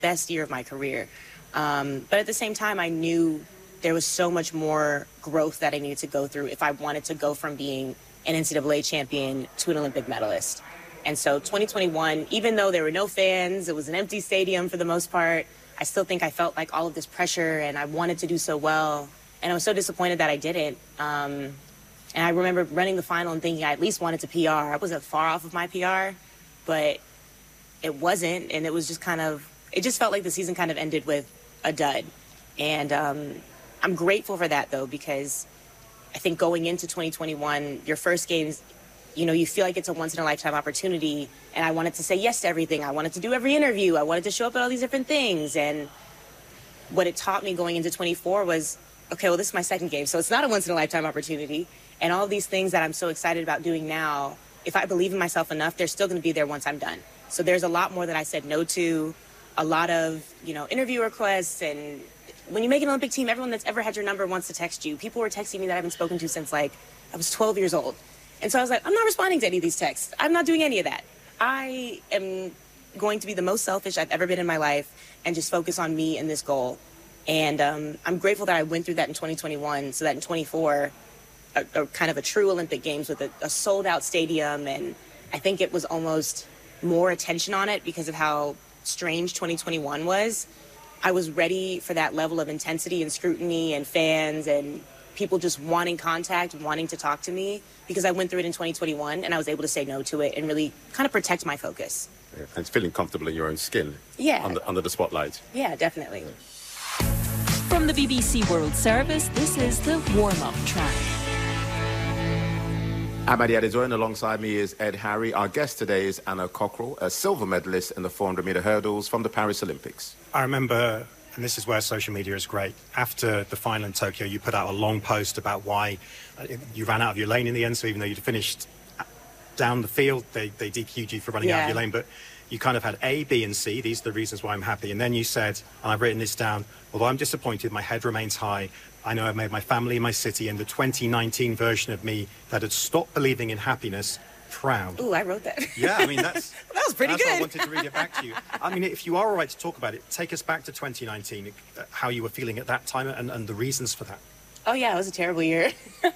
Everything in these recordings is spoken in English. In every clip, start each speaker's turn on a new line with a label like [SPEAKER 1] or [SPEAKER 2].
[SPEAKER 1] best year of my career. But at the same time, I knew there was so much more growth that I needed to go through if I wanted to go from being an NCAA champion to an Olympic medalist. And so 2021, even though there were no fans, it was an empty stadium for the most part, I still think I felt like all of this pressure and I wanted to do so well. And I was so disappointed that I didn't. And I remember running the final and thinking I at least wanted to PR. I wasn't far off of my PR, but it wasn't. And it was just it just felt like the season kind of ended with a dud. And I'm grateful for that, though, because I think going into 2021, your first games, you feel like it's a once-in-a-lifetime opportunity. And I wanted to say yes to everything. I wanted to do every interview. I wanted to show up at all these different things. And what it taught me going into 24 was, okay, well, this is my second game, so it's not a once-in-a-lifetime opportunity. And all these things that I'm so excited about doing now, if I believe in myself enough, they're still going to be there once I'm done. So there's a lot more that I said no to, a lot of, interview requests. And when you make an Olympic team, everyone that's ever had your number wants to text you. People were texting me that I haven't spoken to since, I was 12 years old. And so I was like, I'm not responding to any of these texts. I'm not doing any of that. I am going to be the most selfish I've ever been in my life and just focus on me and this goal. And I'm grateful that I went through that in 2021 so that in 24, a kind of a true Olympic Games with a sold-out stadium. And I think it was almost more attention on it because of how strange 2021 was. I was ready for that level of intensity and scrutiny and fans and people just wanting contact, wanting to talk to me, because I went through it in 2021 and I was able to say no to it and really kind of protect my focus.
[SPEAKER 2] Yeah, and feeling comfortable in your own skin.
[SPEAKER 1] Yeah.
[SPEAKER 2] Under the spotlight.
[SPEAKER 1] Yeah, definitely.
[SPEAKER 3] From the BBC World Service, this is the warm-up track.
[SPEAKER 2] Amadi Adezoyan, alongside me is Ed Harry. Our guest today is Anna Cockrell, a silver medalist in the 400-meter hurdles from the Paris Olympics.
[SPEAKER 4] I remember, and this is where social media is great, after the final in Tokyo, you put out a long post about why you ran out of your lane in the end, so even though you'd finished down the field, they DQ'd you for running out of your lane, but you kind of had A, B, and C. These are the reasons why I'm happy. And then you said, and I've written this down, although I'm disappointed, my head remains high. I know I've made my family, my city, and the 2019 version of me that had stopped believing in happiness proud.
[SPEAKER 1] Ooh, I wrote that.
[SPEAKER 4] Yeah, I mean, that
[SPEAKER 1] was pretty good.
[SPEAKER 4] Why I wanted to read it back to you. I mean, if you are all right to talk about it, take us back to 2019, how you were feeling at that time and the reasons for that.
[SPEAKER 1] Oh, yeah, it was a terrible year.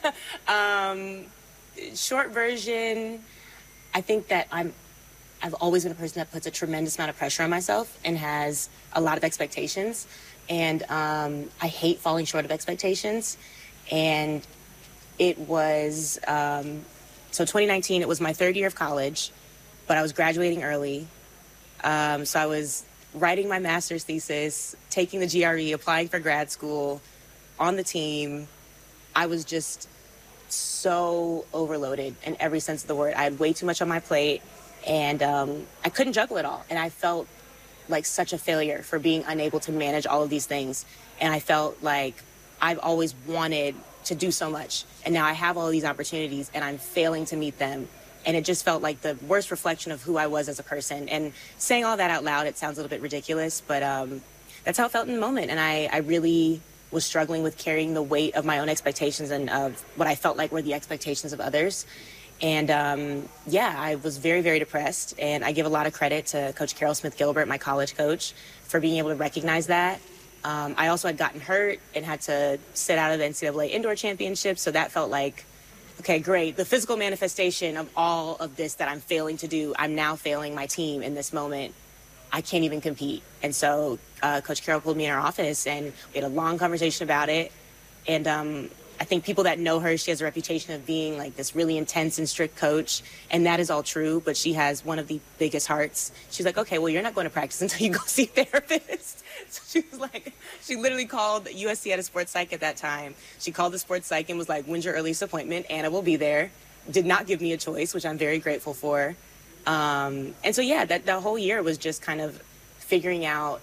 [SPEAKER 1] Short version, I think that I've always been a person that puts a tremendous amount of pressure on myself and has a lot of expectations. And I hate falling short of expectations. And it was, so 2019, it was my third year of college, but I was graduating early. So I was writing my master's thesis, taking the GRE, applying for grad school, on the team. I was just so overloaded in every sense of the word. I had way too much on my plate. And I couldn't juggle it all. And I felt like such a failure for being unable to manage all of these things. And I felt like I've always wanted to do so much. And now I have all these opportunities and I'm failing to meet them. And it just felt like the worst reflection of who I was as a person. And saying all that out loud, it sounds a little bit ridiculous, but that's how it felt in the moment. And I really was struggling with carrying the weight of my own expectations and of what I felt like were the expectations of others. And I was very, very depressed. And I give a lot of credit to Coach Carol Smith-Gilbert, my college coach, for being able to recognize that. I also had gotten hurt and had to sit out of the NCAA Indoor Championship. So that felt like, okay, great. The physical manifestation of all of this that I'm failing to do, I'm now failing my team in this moment. I can't even compete. And so Coach Carol pulled me in her office and we had a long conversation about it. And I think people that know her, she has a reputation of being like this really intense and strict coach. And that is all true, but she has one of the biggest hearts. She's like, okay, well, you're not going to practice until you go see a therapist. So she was like, she literally called USC at a sports psych at that time. She called the sports psych and was like, when's your earliest appointment? Anna will be there. Did not give me a choice, which I'm very grateful for. And so, yeah, that the whole year was just kind of figuring out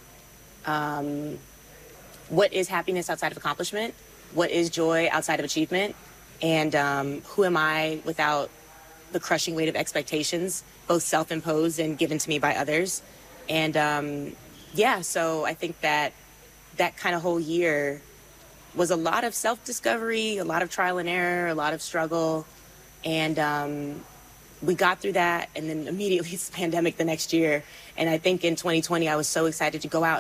[SPEAKER 1] what is happiness outside of accomplishment, what is joy outside of achievement, and who am I without the crushing weight of expectations, both self-imposed and given to me by others. And so I think that kind of whole year was a lot of self-discovery, a lot of trial and error, a lot of struggle. And we got through that, and then immediately it's the pandemic the next year. And I think in 2020, I was so excited to go out